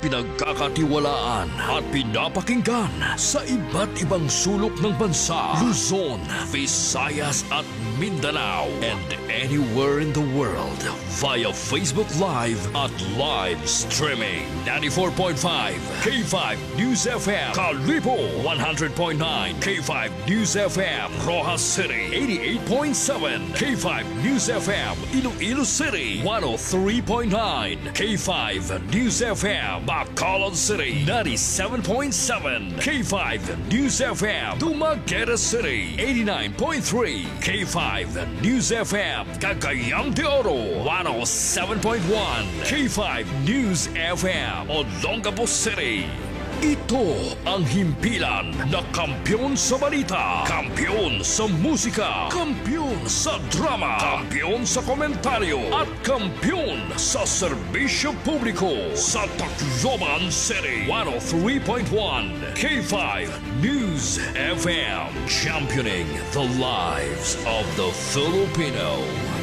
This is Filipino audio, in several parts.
pinagkakatiwalaan at pinapakinggan sa iba't ibang sulok ng bansa, Luzon, Visayas at Mindanao, and anywhere in the world via Facebook Live at live streaming. 94.5 K5 News FM Kalibo, 100.9 K5 News FM Rojas City, 88.7 K5 News FM Iloilo City, 103.9 K5 News FM Bacolod City, 97.7 K5 News FM Dumaguete City, 89.3 K5 News FM Cagayan de Oro, 107.1 K5 News FM Olongapo City. Ito ang himpilan na kampiyon sa balita, kampiyon sa musika, kampiyon sa drama, kampiyon sa komentaryo, at kampiyon sa serbisyo publiko sa Tacloban City. 103.1 K5 News FM, championing the lives of the Filipino.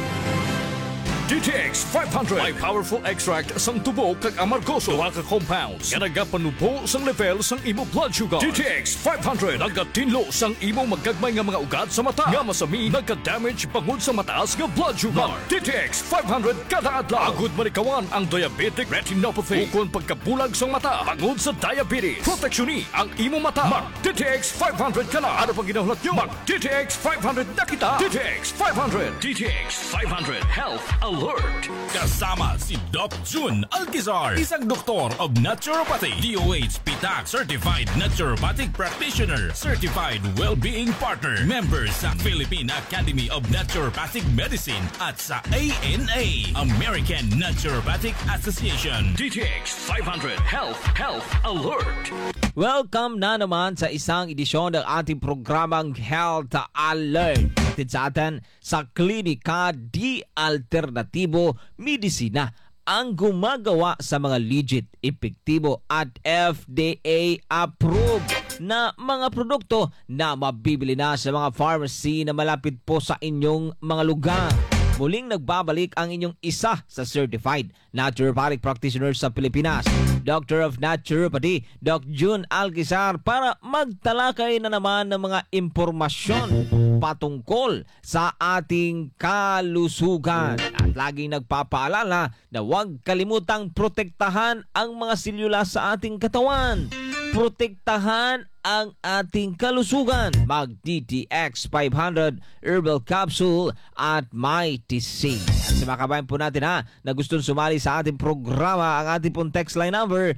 DTX 500 may powerful extract sang tubo kag amargoso, duha ka compounds nga nagapanubo sang level sang imo blood sugar. DTX 500 nagatinlo sang imo magagmay nga mga ugat sa mata nga masami nagka-damage pangod sa mataas nga blood sugar. DTX 500 kada adlaw agud manikawan ang diabetic retinopathy ukon pagkabulag sang mata pangod sa diabetes. Proteksyon ang imo mata. Mag DTX 500 kana. Ano pang ginahulot nyo? Mag DTX 500 na kita. DTX 500 DTX 500 Health Alert. Kasama si Doc June Alquizar, isang doktor of naturopathy, DOH PTAC Certified Naturopathic Practitioner, Certified Wellbeing Partner, member sa Philippine Academy of Naturopathic Medicine at sa ANA, American Naturopathic Association. DTX 500 Health Alert. Welcome na naman sa isang edisyon ng ating programang Health Alert. Hatid sa atin sa Klinika di Alternatibo Medisina, ang gumagawa sa mga legit, epektibo at FDA approved na mga produkto na mabibili na sa mga pharmacy na malapit po sa inyong mga lugar. Muling nagbabalik ang inyong isa sa certified naturopathic practitioner sa Pilipinas, Doctor of Naturopathy, Doc June Alquizar, para magtalakay na naman ng mga impormasyon patungkol sa ating kalusugan. At laging nagpapaalala na huwag kalimutang protektahan ang mga selula sa ating katawan. Protektahan ang ating kalusugan. Mag DTX 500 Herbal Capsule at MyTC. At sa mga kabayan po natin na gustong sumali sa ating programa, ang ating pong text line number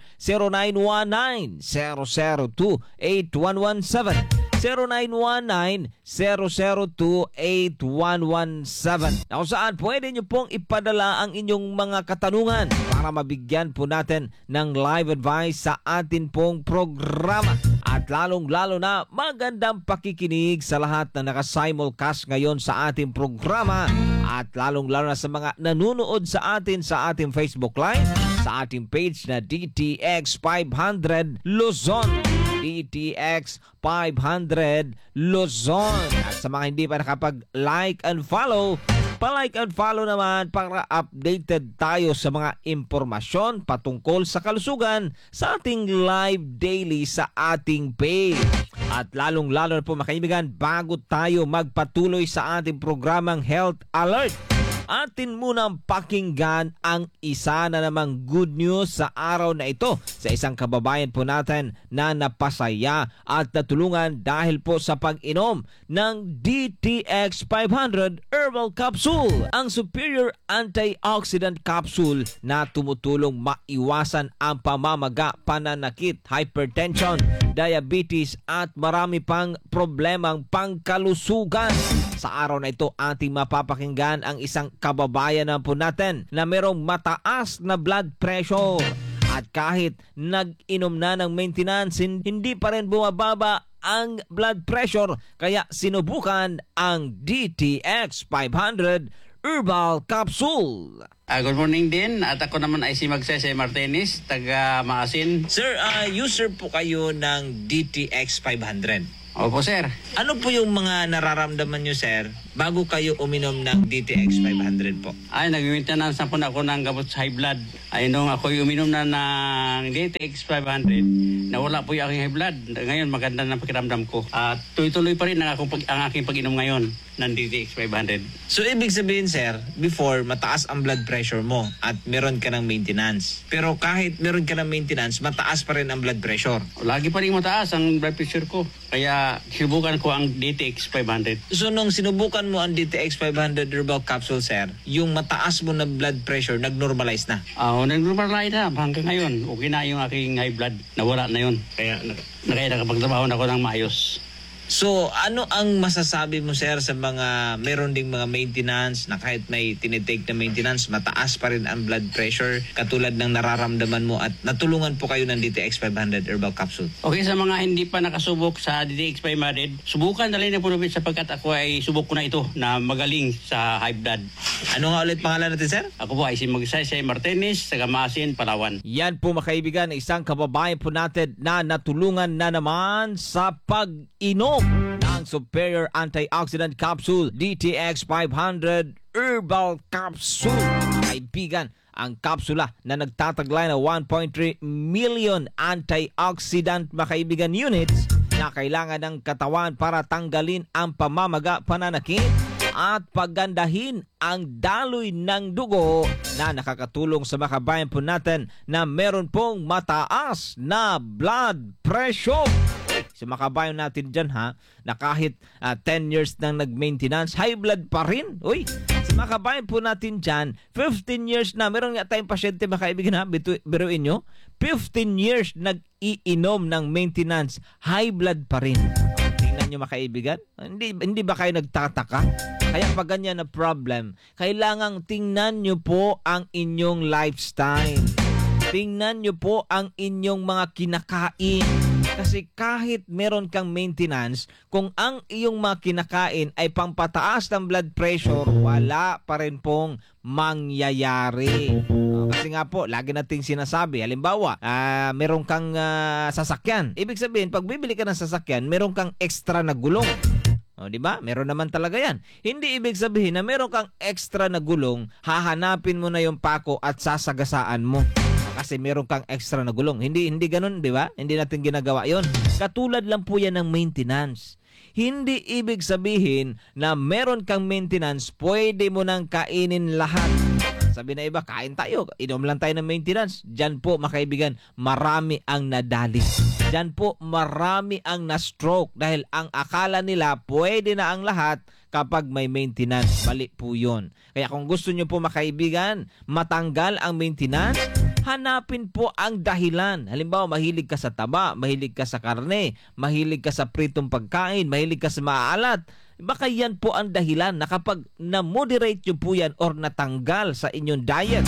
0919-002-8117. 0919-002-8117, na kung saan pwede nyo pong ipadala ang inyong mga katanungan para mabigyan po natin ng live advice sa atin pong programa. At lalong-lalo na magandang pakikinig sa lahat na naka-simulcast ngayon sa ating programa, at lalong-lalo na sa mga nanonood sa atin sa ating Facebook Live, sa ating page na DTX 500 Luzon. DTX 500 Luzon. At sa mga hindi pa nakapag-like and follow, pa-like and follow naman para updated tayo sa mga impormasyon patungkol sa kalusugan sa ating live daily sa ating page. At lalong-lalo na po mga kaibigan, bago tayo magpatuloy sa ating programang Health Alert, atin munang pakinggan ang isa na namang good news sa araw na ito sa isang kababayan po natin na napasaya at natulungan dahil po sa pag-inom ng DTX 500 Herbal Capsule, ang superior antioxidant capsule na tumutulong maiwasan ang pamamaga, pananakit, hypertension, diabetes at marami pang problemang pangkalusugan. Sa araw na ito, ating mapapakinggan ang isang kababayan na po natin na merong mataas na blood pressure. At kahit nag-inom na ng maintenance, hindi pa rin bumababa ang blood pressure. Kaya sinubukan ang DTX 500 Herbal Capsule. Good morning din. At ako naman ay si Magsese Martinez, taga Maasin. Sir, user po kayo ng DTX 500. Opo, sir. Ano po yung mga nararamdaman nyo, sir? bago kayo uminom ng DTX 500 po? Ay, nag-maintenance na po na ako ng gamot sa high blood. Ay, nung ako uminom na ng DTX 500, nawala po yung aking high blood. Ngayon, maganda na pakiramdam ko. At tuloy-tuloy pa rin ang aking pag-inom ngayon ng DTX 500. So, ibig sabihin, sir, before, mataas ang blood pressure mo at meron ka ng maintenance. Pero kahit meron ka ng maintenance, mataas pa rin ang blood pressure. Lagi pa rin mataas ang blood pressure ko. Kaya, sinubukan ko ang DTX 500. So, nung sinubukan mo ang DTX 500 herbal capsule, sir, yung mataas mo na blood pressure, nag-normalize na. Nag-normalize na. Hanggang ngayon, okay na yung aking high blood. Nawala na yun. Kaya, nakapagtrabaho na ako ng maayos. So, ano ang masasabi mo, sir, sa mga meron ding mga maintenance na kahit may tinitake na maintenance, mataas pa rin ang blood pressure katulad ng nararamdaman mo at natulungan po kayo ng DTX 500 herbal capsule? Okay, sa mga hindi pa nakasubok sa DTX 500, subukan na rin na punubit sapagkat ako ay subok ko na ito na magaling sa high blood. Ano nga ulit pangalan natin, sir? Ako po ay si Magsaysay Martinez, taga Maasin, Palawan. Yan po, mga kaibigan, isang kababayan po natin na natulungan na naman sa pag-inom ng Superior Antioxidant Capsule DTX 500 Herbal Capsule. Kaibigan, ang kapsula na nagtataglay na 1.3 million antioxidant, mga kaibigan, units na kailangan ng katawan para tanggalin ang pamamaga, pananakit at paggandahin ang daloy ng dugo na nakakatulong sa mga kabayan po natin na meron pong mataas na blood pressure. Sa mga kabayan natin dyan, na kahit 10 years nang nag-maintenance, high blood pa rin. Uy, sa mga kabayan po natin dyan, 15 years na, meron nga tayong pasyente, mga kaibigan, biruin nyo, 15 years nag-iinom ng maintenance, high blood pa rin. Tingnan nyo, mga kaibigan, hindi ba kayo nagtataka? Kaya pag ganyan na problem, kailangang tingnan nyo po ang inyong lifestyle. Tingnan nyo po ang inyong mga kinakain. Kasi kahit meron kang maintenance, kung ang iyong mga kinakain ay pampataas ng blood pressure, wala pa rin pong mangyayari. Kasi nga po, lagi nating sinasabi, halimbawa, meron kang sasakyan. Ibig sabihin, pag bibili ka ng sasakyan, meron kang extra na gulong. Di ba? Meron naman talaga yan. Hindi ibig sabihin na meron kang extra na gulong, hahanapin mo na yung pako at sasagasaan mo. Kasi meron kang extra na gulong. Hindi ganun, di ba? Hindi natin ginagawa yon. Katulad lang po yan ng maintenance. Hindi ibig sabihin na meron kang maintenance, pwede mo nang kainin lahat. Sabi na iba, kain tayo, inom lang tayo ng maintenance. Diyan po, mga kaibigan, marami ang nadali. Diyan po, marami ang na-stroke dahil ang akala nila pwede na ang lahat kapag may maintenance. Mali po yun. Kaya kung gusto nyo po, mga kaibigan, matanggal ang maintenance, hanapin po ang dahilan. Halimbawa, mahilig ka sa taba, mahilig ka sa karne, mahilig ka sa pritong pagkain, mahilig ka sa maalat. Baka yan po ang dahilan na kapag na-moderate nyo po yan or natanggal sa inyong diet,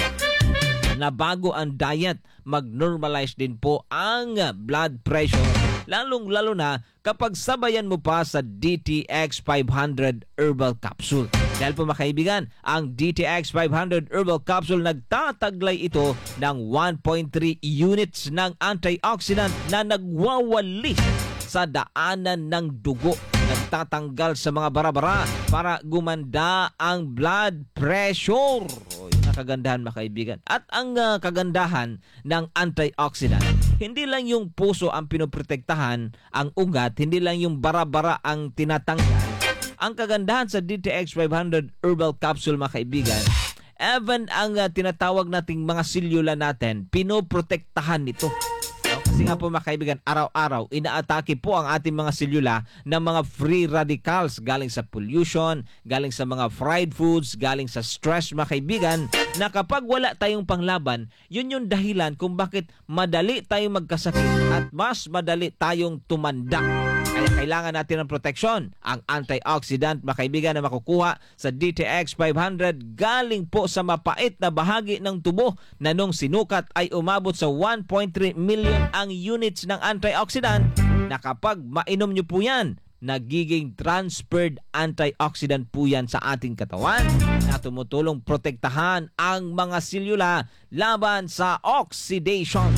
na bago ang diet, mag-normalize din po ang blood pressure. Lalong-lalo na kapag sabayan mo pa sa DTX 500 Herbal Capsule. Dahil po, mga kaibigan, ang DTX 500 Herbal Capsule, nagtataglay ito ng 1.3 units ng antioxidant na nagwawali sa daanan ng dugo. Nagtatanggal sa mga bara-bara para gumanda ang blood pressure. Kagandahan, mga kaibigan. At ang kagandahan ng antioxidant, hindi lang yung puso ang pinoprotektahan, ang ugat, hindi lang yung bara-bara ang tinatanggal. Ang kagandahan sa DTX 500 Herbal Capsule, mga kaibigan, even ang tinatawag nating mga selula natin, pinoprotektahan nito. Kasi nga po, mga kaibigan, araw-araw, inaatake po ang ating mga selula ng mga free radicals galing sa pollution, galing sa mga fried foods, galing sa stress, mga kaibigan, na kapag wala tayong panglaban, yun yung dahilan kung bakit madali tayong magkasakit at mas madali tayong tumanda. Kaya kailangan natin ng proteksyon. Ang antioxidant, mga kaibigan, na makukuha sa DTX 500 galing po sa mapait na bahagi ng tubo na nung sinukat ay umabot sa 1.3 million ang units ng antioxidant na kapag mainom nyo po yan, nagiging transferred antioxidant po yan sa ating katawan na tumutulong protektahan ang mga selula laban sa oxidation.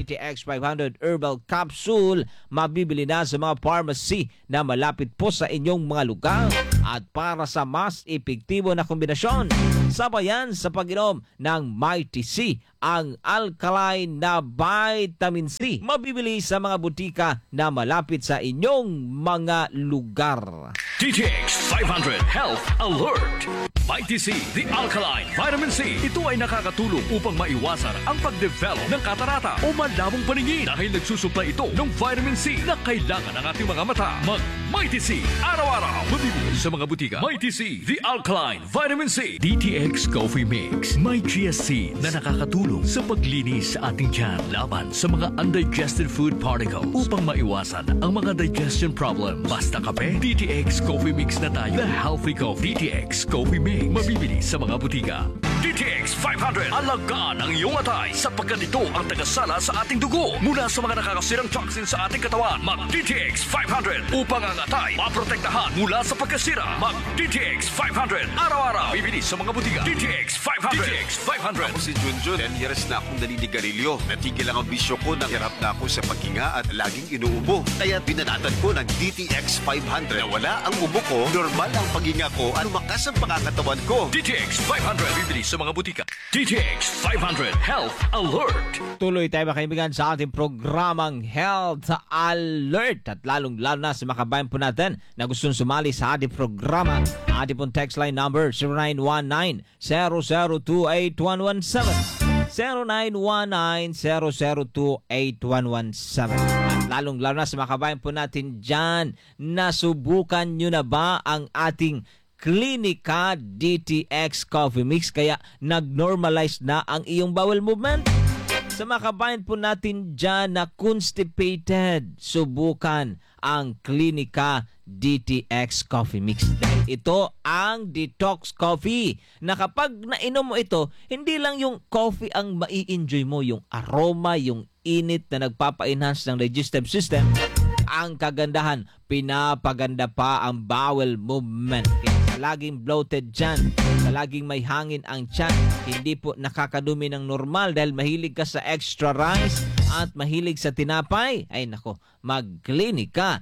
Mighty X500 Herbal Capsule. Mabibili na sa mga pharmacy na malapit po sa inyong mga lugar. At para sa mas epektibo na kombinasyon, sabayan sa pag-inom ng Mighty C, ang alkaline na vitamin C. Mabibili sa mga butika na malapit sa inyong mga lugar. DTX 500 Health Alert. Mighty C, the alkaline vitamin C. Ito ay nakakatulong upang maiwasan ang pag-develop ng katarata o malabong paningin dahil nagsusupply ito ng vitamin C na kailangan ng ating mga mata. Mighty C, araw-araw. Mabibili sa mga butika. Mighty C, the alkaline vitamin C. DTX Coffee Mix. May chia seed na nakakatulong sa paglinis sa ating tiyan laban sa mga undigested food particles upang maiwasan ang mga digestion problem. Basta kape, DTX Coffee Mix na tayo. The Healthy Coffee. DTX Coffee Mix. Mabibili sa mga butika. DTX 500. Alagaan ang iyong atay sapagkat ito ang tagasala sa ating dugo mula sa mga nakakasirang toxins sa ating katawan. Mag-DTX 500 upang ang atay maprotektahan mula sa pagkasira. Mag-DTX 500. Araw-araw. Bibili sa mga butika. DTX 500. DTX 500. Ako si Junjun. 10 years na akong naninigarilyo. Natigil lang ang bisyo ko nang hirap na ako sa paghinga at laging inuubo. Kaya binanatan ko ng DTX 500. Nawala ang ubo ko, normal ang paghinga ko at lumakas ang pangangatawan ko. DTX 500. Bibili sa mga butika. DTX 500 Health Alert. Tuloy tayo mga kaibigan sa ating programang Health Alert at lalong-lalo na sa mga kabayan po natin na gustong sumali sa ating programa. Ating pong text line number 0919-002-8117 0919-002-8117. At lalong-lalo na sa mga kabayan po natin dyan, nasubukan nyo na ba ang ating Clinica DTX Coffee Mix kaya nag-normalize na ang iyong bowel movement? Sa mga kabayan po natin dyan na constipated, subukan ang Clinica DTX Coffee Mix. Dahil ito ang detox coffee na kapag nainom mo ito, hindi lang yung coffee ang mai-enjoy mo, yung aroma, yung init na nagpapa-enhance ng digestive system. Ang kagandahan, pinapaganda pa ang bowel movement. Kaya sa laging bloated dyan, sa laging may hangin ang tiyan, hindi po nakakadumi ng normal dahil mahilig ka sa extra rice at mahilig sa tinapay, ay nako, mag-Clinica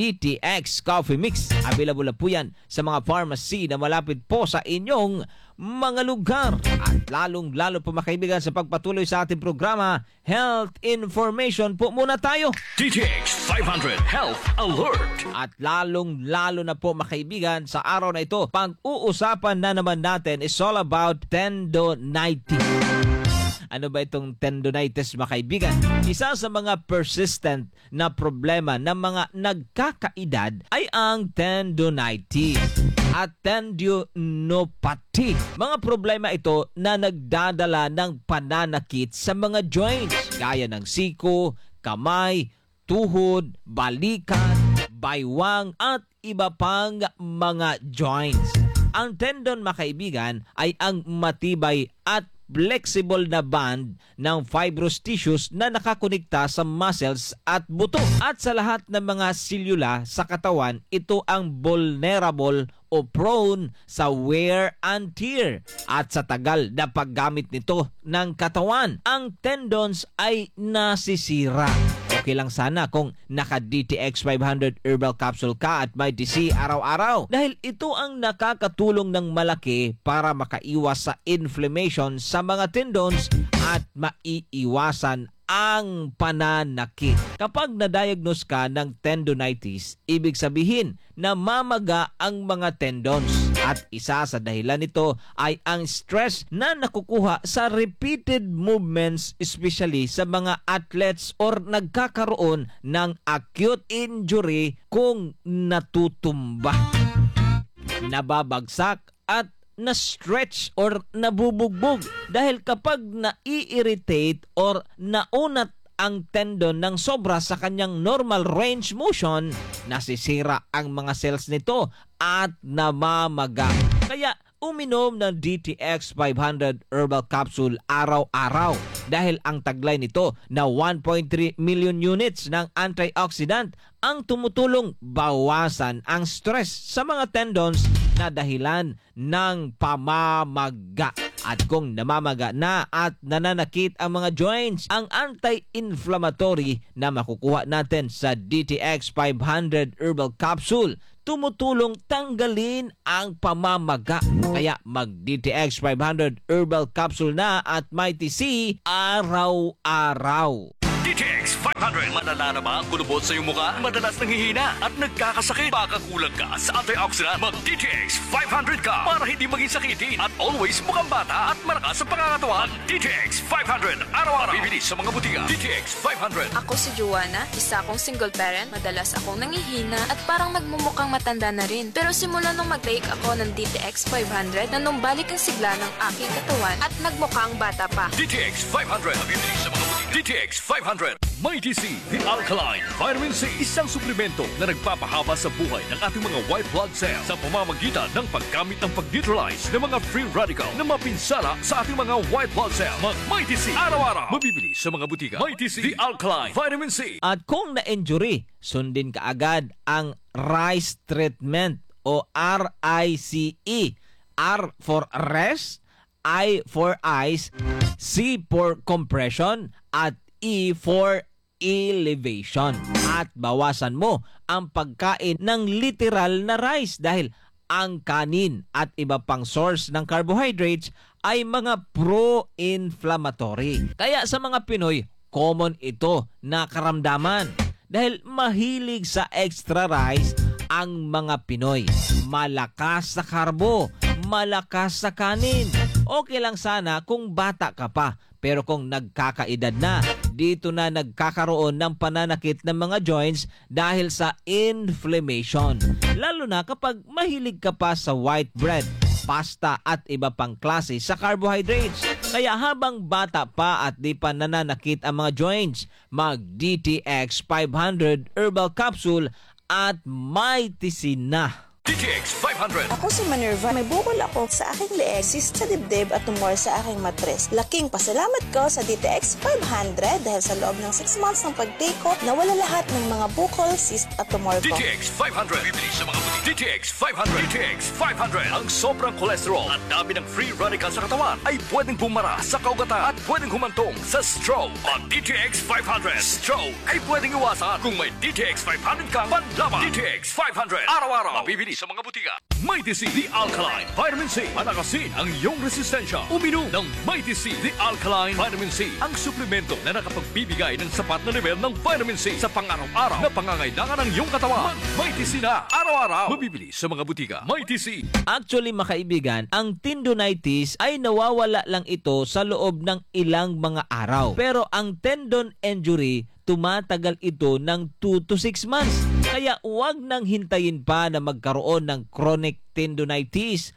DTX Coffee Mix. Available na po yan sa mga pharmacy na malapit po sa inyong mga lugar. At lalong-lalo po mga kaibigan sa pagpatuloy sa ating programa, health information po muna tayo. DTX 500 Health Alert. At lalong-lalo na po mga kaibigan sa araw na ito, pag-uusapan na naman natin is all about tendonitis. Ano ba itong tendonitis mga kaibigan? Isa sa mga persistent na problema ng mga nagkakaedad ay ang tendonitis at tendinopathy. Mga problema ito na nagdadala ng pananakit sa mga joints gaya ng siko, kamay, tuhod, balikat, baywang at iba pang mga joints. Ang tendon mga kaibigan ay ang matibay at flexible na band ng fibrous tissues na nakakonekta sa muscles at buto. At sa lahat ng mga selula sa katawan, ito ang vulnerable o prone sa wear and tear. At sa tagal na paggamit nito ng katawan, ang tendons ay nasisira. Okay lang sana kung naka-DTX 500 Herbal Capsule ka at may DC araw-araw. Dahil ito ang nakakatulong ng malaki para makaiwas sa inflammation sa mga tendons at maiiwasan ang pananakit. Kapag na-diagnose ka ng tendonitis, ibig sabihin na mamaga ang mga tendons. At isa sa dahilan nito ay ang stress na nakukuha sa repeated movements, especially sa mga athletes or nagkakaroon ng acute injury kung natutumba, nababagsak at na-stretch or nabubugbog. Dahil kapag na-irritate or naunat ang tendon ng sobra sa kanyang normal range motion, nasisira ang mga cells nito at namamaga. Kaya uminom ng DTX 500 Herbal Capsule araw-araw dahil ang taglay nito na 1.3 million units ng antioxidant ang tumutulong bawasan ang stress sa mga tendons na dahilan ng pamamaga. At kung namamaga na at nananakit ang mga joints, ang anti-inflammatory na makukuha natin sa DTX 500 Herbal Capsule tumutulong tanggalin ang pamamaga. Kaya mag-DTX 500 Herbal Capsule na at Mighty C araw-araw. DTX 500. Madala na ba ang kulubot sa iyong muka? Madalas nanghihina at nagkakasakit? Baka kulang ka sa antioxidant? Mag-DTX 500 ka para hindi maging sakitin at always mukhang bata at malakas sa pangangatawan. DTX 500. Araw-araw. Bibili sa mga butika. DTX 500. Ako si Joanna, isa akong single parent. Madalas akong nangihina at parang nagmumukhang matanda na rin. Pero simula nung mag-take ako ng DTX 500, nanumbalik ang sigla ng aking katawan at nagmukhang bata pa. DTX 500. Bibili sa mga butika. DTX 500. Mighty C, the Alkaline Vitamin C, isang suplemento na nagpapahaba sa buhay ng ating mga white blood cells sa pamamagitan ng paggamit ng pag-neutralize ng mga free radical na mapinsala sa ating mga white blood cells. Mag-Mighty C, araw-araw. Mabibili sa mga butika. Mighty C, the Alkaline Vitamin C. At kung na-injury, sundin kaagad ang RICE treatment o RICE. R for rest, I for ice, C for compression, at E for elevation. At bawasan mo ang pagkain ng literal na rice dahil ang kanin at iba pang source ng carbohydrates ay mga pro-inflammatory. Kaya sa mga Pinoy, common ito na karamdaman dahil mahilig sa extra rice ang mga Pinoy. Malakas sa karbo, malakas sa kanin. Okay lang sana kung bata ka pa. Pero kung nagkakaedad na, dito na nagkakaroon ng pananakit ng mga joints dahil sa inflammation. Lalo na kapag mahilig ka pa sa white bread, pasta at iba pang klase sa carbohydrates. Kaya habang bata pa at di pa nananakit ang mga joints, mag-DTX 500 Herbal Capsule at Mighty C na. DTX 500. Ako si Minerva. May bukol ako sa aking leeg, cyst sa dibdib at tumor sa aking matres. Laking pasalamat ko sa DTX 500 dahil sa loob ng 6 months ng pag-take ko, nawala lahat ng mga bukol, cyst at tumor ko. DTX 500. Bibili sa mga butika. DTX 500. DTX 500. Ang sobrang cholesterol at dami ng free radical sa katawan ay pwedeng bumara sa kaugatan at pwedeng humantong sa stroke. Ang DTX 500. Stroke ay pwedeng iwasan kung may DTX 500 kang panlaban. DTX 500. Araw-araw. Mabibili sa mga butika. Mighty C, the Alkaline Vitamin C. Panakasin ang iyong resistensya. Uminom ng Mighty C, the Alkaline Vitamin C. Ang suplemento na nakapagbibigay ng sapat na level ng vitamin C sa pang-araw-araw na pangangailangan ng iyong katawan. Mighty C na araw-araw. Mabibili sa mga butika. Mighty C. Actually, makaibigan, ang tendonitis ay nawawala lang ito sa loob ng ilang mga araw. Pero ang tendon injury, tumatagal ito ng 2 to 6 months. Kaya huwag nang hintayin pa na magkaroon ng chronic tendonitis.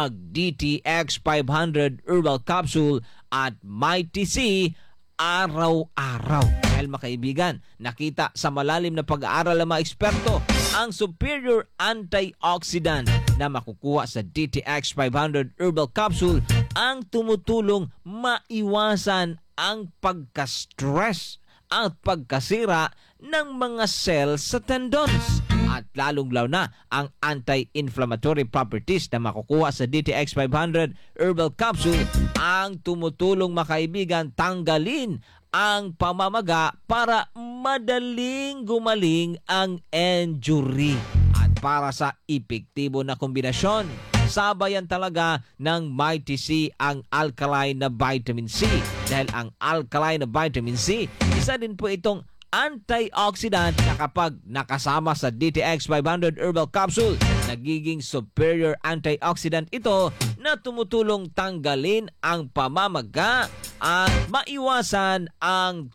Mag-DTX 500 Herbal Capsule at Mighty C araw-araw. Dahil makaibigan, nakita sa malalim na pag-aaral ng mga eksperto ang superior antioxidant na makukuha sa DTX 500 Herbal Capsule ang tumutulong maiwasan ang pagka-stress at pagkasira ng mga cells sa tendons. At lalong-lalo na ang anti-inflammatory properties na makukuha sa DTX 500 Herbal Capsule ang tumutulong makaibigan tanggalin ang pamamaga para madaling gumaling ang injury. At para sa epektibo na kombinasyon, sabayan talaga ng Mighty C ang alkaline na vitamin C. Dahil ang alkaline na vitamin C, isa din po itong antioxidant na kapag nakasama sa DTX 500 Herbal Capsule, nagiging superior antioxidant ito na tumutulong tanggalin ang pamamaga at maiwasan ang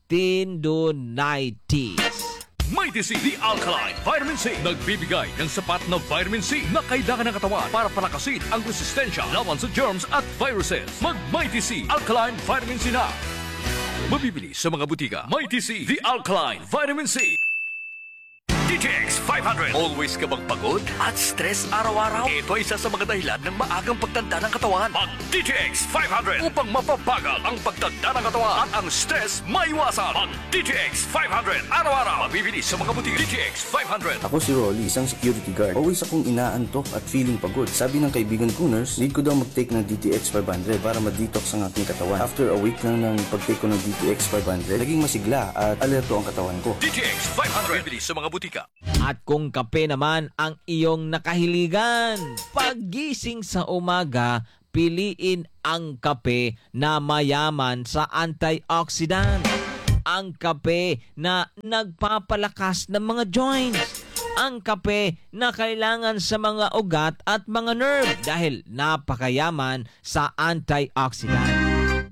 tendonitis. Mighty C, the Alkaline Vitamin C. Nagbibigay ng sapat na vitamin C na kailangan ng katawan para palakasin ang resistensya laban sa germs at viruses. Mag-Mighty C, Alkaline Vitamin C na. Mabibili sa mga butika. Mighty C, the Alkaline Vitamin C. DTX 500. Always ka bang pagod at stress araw-araw? Ito ay isa sa mga dahilan ng maagang pagtanda ng katawan. Ang DTX 500 upang mapabagal ang pagtanda ng katawan at ang stress maiwasan. Ang DTX 500 araw-araw mabibili sa mga butik. DTX 500. Ako si Rolly, isang security guard. Always akong inaantok at feeling pagod. Sabi ng kaibigan ko nurse, need ko daw mag-take ng DTX 500 para ma-detox ang aking katawan. After a week lang ng pag-take ko ng DTX 500, naging masigla at alerto ang katawan ko. DTX 500 mabibili sa mga butika. At kung kape naman ang iyong nakahiligan, paggising sa umaga, piliin ang kape na mayaman sa antioxidant. Ang kape na nagpapalakas ng mga joints. Ang kape na kailangan sa mga ugat at mga nerve dahil napakayaman sa antioxidant.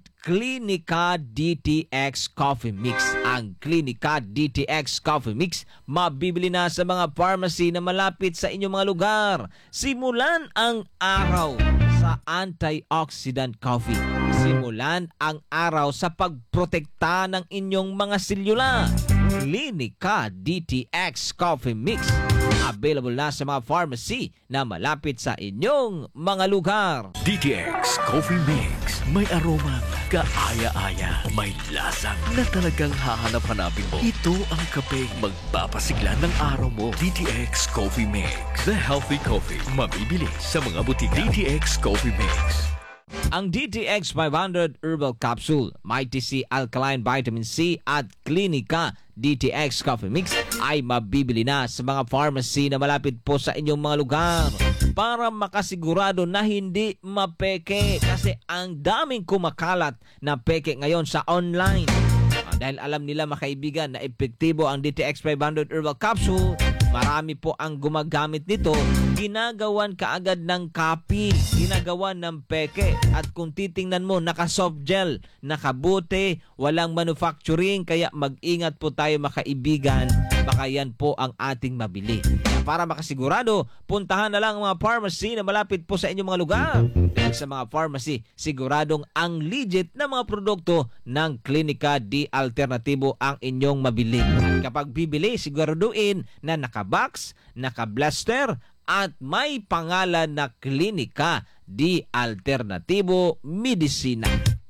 Clinica DTX Coffee Mix. Ang Clinica DTX Coffee Mix mabibili na sa mga pharmacy na malapit sa inyong mga lugar. Simulan ang araw sa antioxidant coffee. Simulan ang araw sa pagprotekta ng inyong mga selula. Clinica DTX Coffee Mix. Available na sa mga pharmacy na malapit sa inyong mga lugar. DTX Coffee Mix. May aroma kaaya-aya. May lasang na talagang hahanap-hanapin mo. Ito ang kapeng magpapasigla ng araw mo. DTX Coffee Mix. The healthy coffee. Mabibili sa mga butika. DTX Coffee Mix. Ang DTX 500 Herbal Capsule, Mighty C Alkaline Vitamin C at Clinica DTX Coffee Mix ay mabibili na sa mga pharmacy na malapit po sa inyong mga lugar para makasigurado na hindi mapeke kasi ang daming kumakalat na peke ngayon sa online. Dahil alam nila mga kaibigan na epektibo ang DTX 500 Herbal Capsule, marami po ang gumagamit nito, ginagawan kaagad ng copy, ginagawan ng peke. At kung titingnan mo, naka-soft gel, nakabuti, walang manufacturing, kaya mag-ingat po tayo mga kaibigan, baka yan po ang ating mabili. Para makasigurado, puntahan na lang ang mga pharmacy na malapit po sa inyong mga lugar. Dahil sa mga pharmacy, siguradong ang legit na mga produkto ng Clinica D Alternatibo ang inyong mabili. At kapag bibili, siguraduhin na naka-box, naka-blaster, at may pangalan na Clinica D Alternatibo Medicina.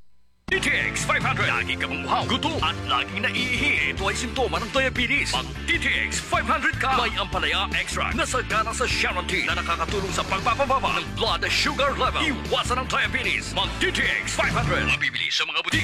DTX 500. Lagi ka mamuhaw, gutom at laging naiihi. Ito ay simptoma ng diabetes. Ang DTX 500 ka may ampalaya extract na sagana sa Sharon Tea na nakakatulong sa pagpapababa ng blood sugar level. Iwasan ang diabetes. Mag DTX 500. Mabibili sa mga butik.